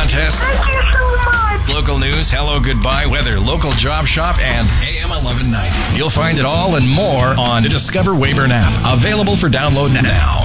contests, Thank you so much. local news, hello, goodbye, weather, local job shop, and AM 1190. You'll find it all and more on the Discover Weyburn app. Available for download now.